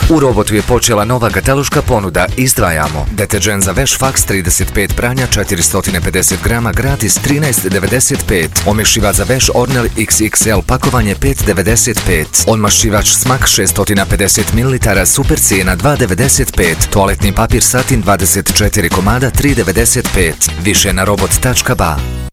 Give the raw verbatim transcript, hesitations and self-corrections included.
U Robotu je počela nova kataloška ponuda Izdvajamo. Deterđent za veš Fax trideset pet pranja četiristo pedeset grama gratis trinaest devedeset pet. Omešivač za veš Ornel iks iks el pakovanje pet devedeset pet. Odmašivač Smak šesto pedeset mililitara super cijena dva devedeset pet. Toaletni papir Satin dvadeset četiri komada tri devedeset pet. Više na robot tačka ba.